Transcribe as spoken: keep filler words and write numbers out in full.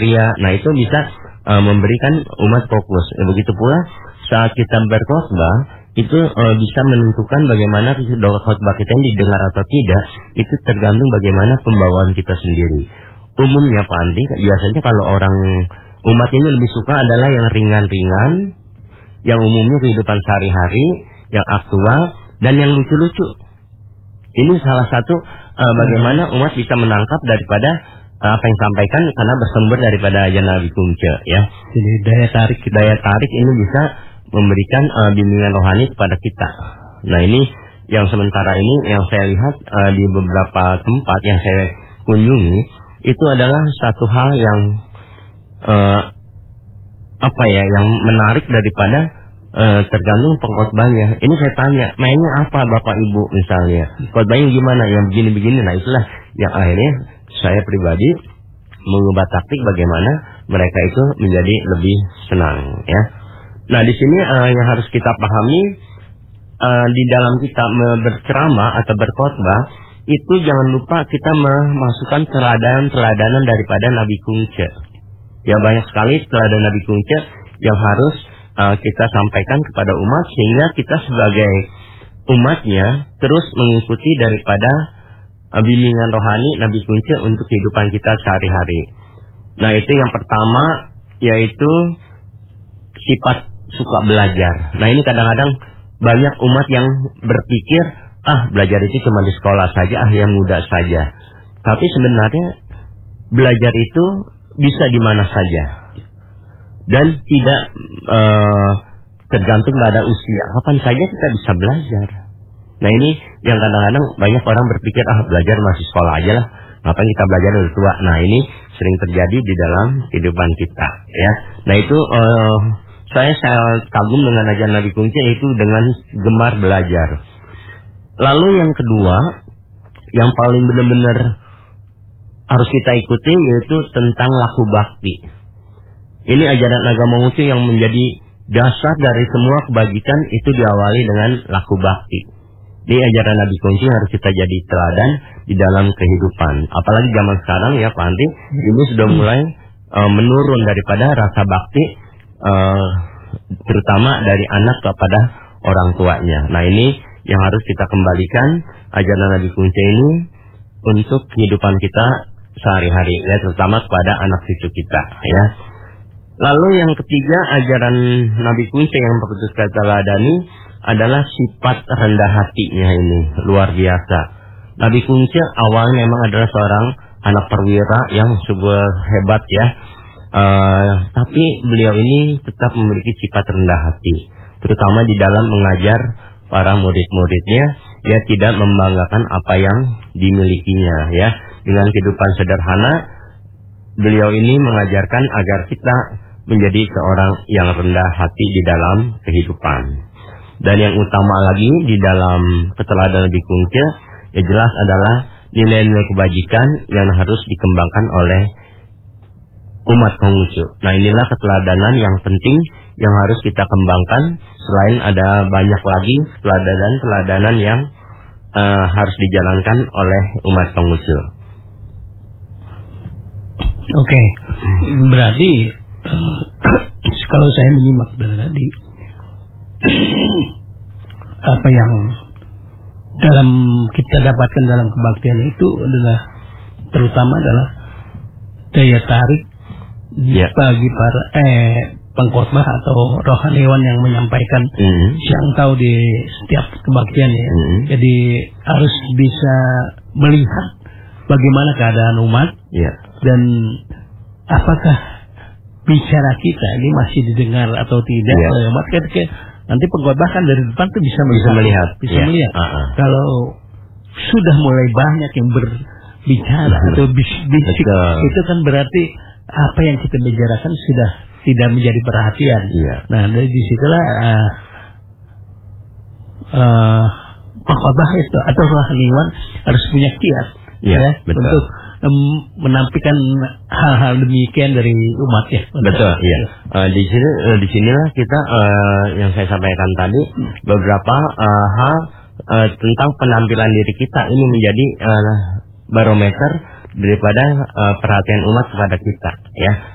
ria. Nah itu bisa uh, memberikan umat fokus. E, begitu pula saat kita berkhotbah itu uh, bisa menentukan bagaimana khotbah kita ini didengar atau tidak. Itu tergantung bagaimana pembawaan kita sendiri. Umumnya Pak Andi, biasanya kalau orang umat ini lebih suka adalah yang ringan-ringan, yang umumnya kehidupan sehari-hari, yang aktual, dan yang lucu-lucu. Ini salah satu uh, bagaimana umat bisa menangkap daripada uh, apa yang disampaikan karena bersumber daripada ajaran Nabi Kunce, ya. Jadi daya tarik, daya tarik ini bisa memberikan uh, bimbingan rohani kepada kita. Nah ini yang sementara ini yang saya lihat uh, di beberapa tempat yang saya kunjungi itu adalah satu hal yang uh, apa ya, yang menarik daripada Uh, tergantung pengkhotbahnya. Ini saya tanya, mainnya apa Bapak Ibu misalnya? Khotbahnya gimana? Yang begini-begini. Nah itulah yang akhirnya saya pribadi mengubah taktik bagaimana mereka itu menjadi lebih senang, ya. Nah di sini uh, yang harus kita pahami uh, di dalam kita berceramah atau berkhotbah itu jangan lupa kita memasukkan teladanan-teladanan daripada Nabi Kunce. Ya banyak sekali teladanan Nabi Kunce yang harus Uh, kita sampaikan kepada umat sehingga kita sebagai umatnya terus mengikuti daripada uh, bimbingan rohani Nabi Kunce untuk kehidupan kita sehari-hari. Nah itu yang pertama, yaitu sifat suka belajar. Nah ini kadang-kadang banyak umat yang berpikir ah belajar itu cuma di sekolah saja, ah yang muda saja. Tapi sebenarnya belajar itu bisa di mana saja dan tidak uh, tergantung pada usia. Kapan saja kita bisa belajar. Nah ini yang kadang-kadang banyak orang berpikir ah belajar masih sekolah aja lah, ngapain kita belajar udah tua. Nah ini sering terjadi di dalam kehidupan kita, ya. Nah itu uh, saya saya kagum dengan ajaran Nabi Kunce itu dengan gemar belajar. Lalu yang kedua, yang paling benar-benar harus kita ikuti yaitu tentang laku bakti. Ini ajaran agama Muslim yang menjadi dasar dari semua kebajikan itu diawali dengan laku bakti. Ini ajaran Nabi Kunce harus kita jadi teladan di dalam kehidupan. Apalagi zaman sekarang ya Pak Andi, ini sudah mulai uh, menurun daripada rasa bakti, uh, terutama dari anak kepada orang tuanya. Nah ini yang harus kita kembalikan ajaran Nabi Kunce ini untuk kehidupan kita sehari-hari, ya, terutama kepada anak cucu kita, ya. Lalu yang ketiga, ajaran Nabi Kunce yang patut kita teladani adalah sifat rendah hatinya ini, luar biasa. Nabi Kunce awalnya memang adalah seorang anak perwira yang sebuah hebat, ya. Uh, tapi beliau ini tetap memiliki sifat rendah hati, terutama di dalam mengajar para murid-muridnya. Dia tidak membanggakan apa yang dimilikinya, ya. Dengan kehidupan sederhana, beliau ini mengajarkan agar kita menjadi seorang yang rendah hati di dalam kehidupan. Dan yang utama lagi di dalam keteladanan Nabi Kunce, ya jelas adalah nilai-nilai kebajikan yang harus dikembangkan oleh umat Konghucu. Nah inilah keteladanan yang penting yang harus kita kembangkan. Selain ada banyak lagi keteladanan-keteladanan yang uh, harus dijalankan oleh umat Konghucu. Oke, okay. Berarti uh, kalau saya menyimak dari tadi apa yang dalam kita dapatkan dalam kebaktian itu adalah terutama adalah daya tarik yeah. bagi para eh pengkhotbah atau rohaniawan yang menyampaikan mm-hmm. yang tahu di setiap kebaktian ya. Mm-hmm. Jadi harus bisa melihat bagaimana keadaan umat. Yeah. Dan apakah bicara kita ini masih didengar atau tidak yeah. oleh umat? Ketika nanti pengkhotbah kan dari depan tuh bisa melihat, bisa melihat, bisa yeah. melihat. Uh-huh. Kalau sudah mulai banyak yang berbicara uh-huh. atau bisik-bisik, itu kan berarti apa yang kita bicarakan sudah tidak menjadi perhatian. Yeah. Nah dari disitulah uh, uh, pengkhotbah itu atau rohaniawan harus punya kiat yeah, ya betul. Untuk menampilkan hal-hal demikian dari umat ya. Betul, iya. Uh, di sini uh, di sinilah kita uh, yang saya sampaikan tadi beberapa uh, hal uh, tentang penampilan diri kita ini menjadi uh, barometer daripada uh, perhatian umat kepada kita, ya.